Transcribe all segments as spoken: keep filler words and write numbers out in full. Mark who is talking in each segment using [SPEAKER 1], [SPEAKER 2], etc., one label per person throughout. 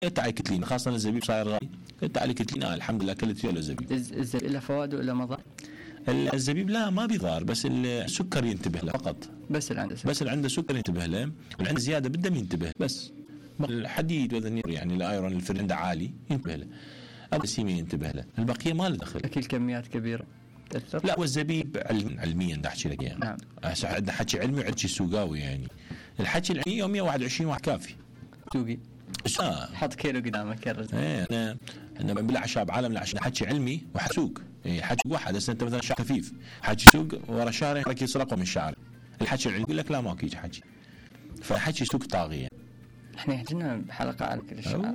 [SPEAKER 1] تعال كتلين، خاصة الزبيب صاير غالي، تعال كتلين آه الحمد لله كلت فيه الزبيب.
[SPEAKER 2] الزبيب له فوائد ولا مضار؟
[SPEAKER 1] الزبيب لا ما بيضار، بس السكر ينتبه له فقط.
[SPEAKER 2] بس اللي عنده سكر.
[SPEAKER 1] بس اللي عنده سكر ينتبه له، واللي عنده زيادة بالدم ينتبه. بس الحديد والذنير يعني الايرون الفرد عنده عالي ينتبه له، السيمين ينتبه له، البقية ما له دخل.
[SPEAKER 2] أكل كميات كبيرة تأثر؟
[SPEAKER 1] لا والزبيب علم علميا دا احكي لك يعني.
[SPEAKER 2] نعم.
[SPEAKER 1] عندنا حكي علمي وحكي سوقاوي يعني. الحكي العلمي يوم مية وواحد وعشرين واحد كافي.
[SPEAKER 2] سوقي.
[SPEAKER 1] آه.
[SPEAKER 2] حط كيلو قدامك كرر.
[SPEAKER 1] ايه انا احنا بالاعشاب عالم الاعشاب حكي علمي وحسوق. إيه حكي واحد هسه انت مثلا شعر خفيف، حكي سوق ورا شهر يحرك يسرقه من الشعر. الحكي العلمي يقول لك لا ماكو هيك حكي. فحكي سوق طاغيه.
[SPEAKER 2] احنا يحتاجنا بحلقه على كل الشعر.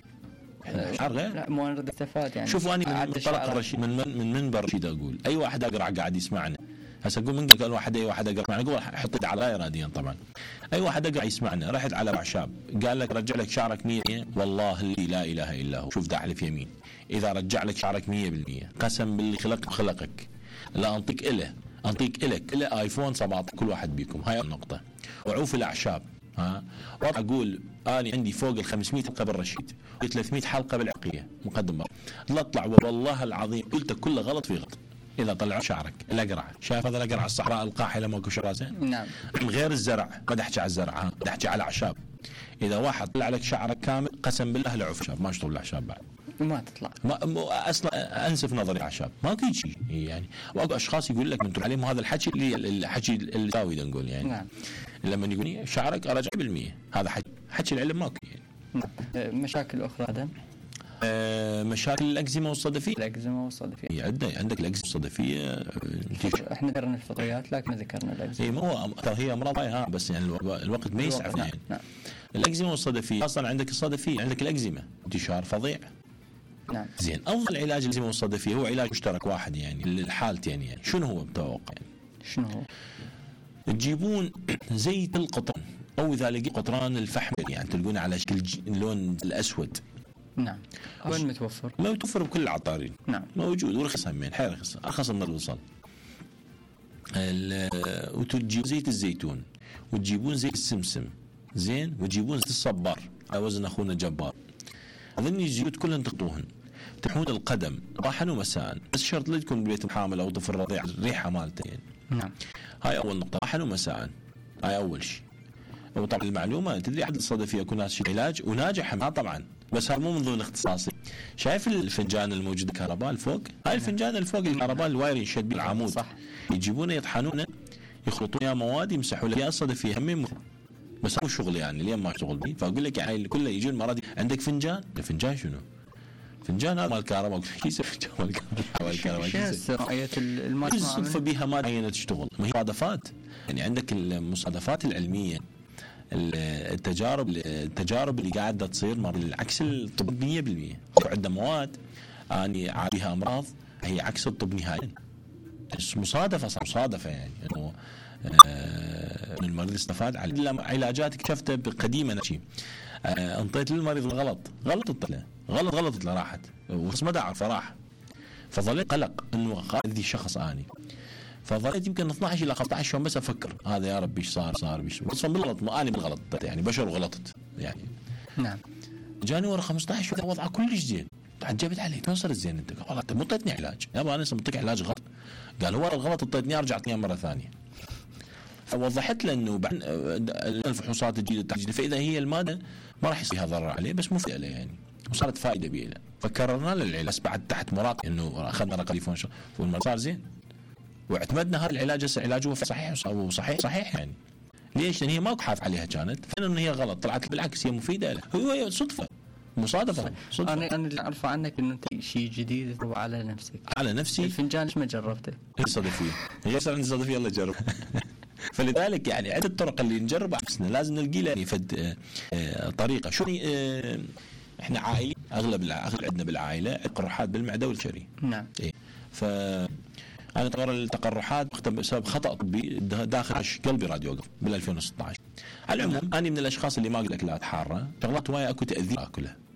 [SPEAKER 1] شعر غير؟
[SPEAKER 2] لا مو نرد استفاد يعني.
[SPEAKER 1] شوفوا انا من منطلق الرشيد من من من منبر رشيد اقول اي واحد اقرا قاعد يسمعنا. هسه اقول من قال واحد اي واحد اقرا معنا اقول حط على غير راديا طبعا. اي واحد اقرا يسمعنا رحت على اعشاب قال لك رجع لك شعرك مية والله اللي لا اله الا هو شوف داحلف يمين اذا رجع لك شعرك مية بالمية قسم باللي خلق خلقك لا انطيك اله انطيك الك اله ايفون سبعة عشر كل واحد بيكم. هاي النقطه. وعوف الاعشاب ها اقول اني عندي فوق ال خمسمية حلقه بالرشيد ثلاثمية حلقه بالعقيه مقدمه لا اطلع والله العظيم قلت كله غلط في غلط. اذا طلعوا شعرك الاقرع شايف هذا الاقرع الصحراء القاحله ماكو شراسه.
[SPEAKER 2] نعم.
[SPEAKER 1] من غير الزرع ما احكي على الزرع ها احكي على الاعشاب. اذا واحد طلع لك شعرك كامل قسم بالله العف شاب ما اشطب الاعشاب بعد
[SPEAKER 2] ما تطلع
[SPEAKER 1] ما اصلا انسف نظري اعشاب ماكو شيء يعني. واكو اشخاص يقول لك انتم عليهم هذا الحكي اللي الحكي الساوي نقول يعني.
[SPEAKER 2] نعم.
[SPEAKER 1] لما يقول شعرك ارجع بالمية هذا حكي حكي العلم ماكو يعني.
[SPEAKER 2] نعم. مشاكل اخرى دم
[SPEAKER 1] آه مشاكل الأكزيما والصدفية.
[SPEAKER 2] الأكزيما والصدفية
[SPEAKER 1] عندك عندك الأكزيما والصدفية.
[SPEAKER 2] احنا ذكرنا الفطريات لكن ذكرنا الأكزيما.
[SPEAKER 1] اي مو هي أمراض ها بس يعني الوقت ما يسعفنا يعني.
[SPEAKER 2] نعم.
[SPEAKER 1] الأكزيما والصدفية أصلا عندك الصدفية عندك الأكزيما انتشار فظيع.
[SPEAKER 2] نعم.
[SPEAKER 1] زين أفضل علاج الأكزيما والصدفية هو علاج مشترك واحد يعني للحالة يعني, يعني شنو هو بتوقع يعني.
[SPEAKER 2] شنو هو؟
[SPEAKER 1] تجيبون زيت القطن أو إذا لقيت قطران الفحم يعني تلقونه على شكل اللون الأسود.
[SPEAKER 2] نعم. وين متوفر؟
[SPEAKER 1] ما متوفر بكل العطارين.
[SPEAKER 2] نعم.
[SPEAKER 1] موجود ورخص همين حيل رخص أرخص من الوصل. وتجيب زيت الزيتون وتجيبون زيت السمسم زين وتجيبون زيت الصبار على وزن أخونا جبار. هذين الزيوت كلهن تقطوهن تحون القدم صباحا ومساء بس شرط لا تكون ببيت حامل أو طفل رضيع الريحة مالته يعني.
[SPEAKER 2] نعم.
[SPEAKER 1] هاي أول نقطة صباحا ومساء. هاي أول شيء. وطبعا المعلومة تدري عدد الصدفية يكون ناس علاج وناجح ما طبعا بس هذا مو من ضمن اختصاصي. شايف الفنجان الموجود كهرباء الفوق هاي الفنجان الفوق الكهرباء الواير يشد بالعمود
[SPEAKER 2] صح.
[SPEAKER 1] يجيبونه يطحنونه يخلطون يا مواد يمسحوا لك يا الصدفية همين بس مو شغل يعني لين ما اشتغل بيه. فاقول لك يعني كله يجون مرات عندك فنجان الفنجان شنو فنجان هذا مال الكهرباء كيس فنجان مال الكهرباء كيس
[SPEAKER 2] رؤية الماء
[SPEAKER 1] الصدفة بها مادة معينة تشتغل ما هي مصادفات يعني. عندك المصادفات العلمية التجارب التجارب اللي قاعدة تصير بالعكس الطب مية بالمية. عندنا مواد اني عابها امراض هي عكس الطب نهائيا. مصادفة صار مصادفة يعني انه آه المريض استفاد على علاجات اكتشفتها قديما شيء آه انطيت للمريض الغلط غلطت له غلط غلطت له راحت بس ما دعر فراح فظلت قلق انه هذه شخص اني فظلت يمكن اثناشر الى خمسة عشر يوم بس افكر هذا يا ربي ايش صار صار بيش اصلا بالغلط ما اني بالغلط يعني بشر وغلطت يعني.
[SPEAKER 2] نعم.
[SPEAKER 1] جاني ورا خمسة عشر وضعه كلش زين تعجبت عليه وين صرت زين انت والله انت مو اعطيتني علاج يابا انا سمعتك علاج غلط. قال هو الغلط اعطيتني ارجع اعطيني مره ثانيه. فوضحت له انه بعد الفحوصات الجديده فاذا هي الماده ما راح يصير ضرر عليه بس مفيده له يعني وصارت فائده بيه. فكررنا له العلاج بس بعد تحت مراقبه انه اخذنا رقم تليفون والمرض صار زين واعتمدنا هذا العلاج هسه علاجه صحيح وصحيح صحيح يعني. ليش؟ لان هي ماكو حاف عليها كانت فإن هي غلط طلعت بالعكس هي مفيده له. هو صدفه مصادفه صدفة.
[SPEAKER 2] انا انا اللي اعرفه عنك انه انت شيء جديد على نفسك.
[SPEAKER 1] على نفسي
[SPEAKER 2] الفنجان ليش ما جربته؟
[SPEAKER 1] هي صدفيه هي صار عندي صدفيه يلا جرب. فلذلك يعني عدة الطرق اللي نجرب عكسنا لازم نلقي له فد طريقه شو احنا عائله اغلب اغلب عندنا بالعائله تقرحات بالمعده والكري.
[SPEAKER 2] نعم.
[SPEAKER 1] إيه. ف انا طور التقرحات بسبب خطا طبي داخل قلبي راد يوقف بال ألفين وستة عشر. على العموم انا من الاشخاص اللي ما اكل اكلات حاره شغلات هوايه اكو تاذي اكلها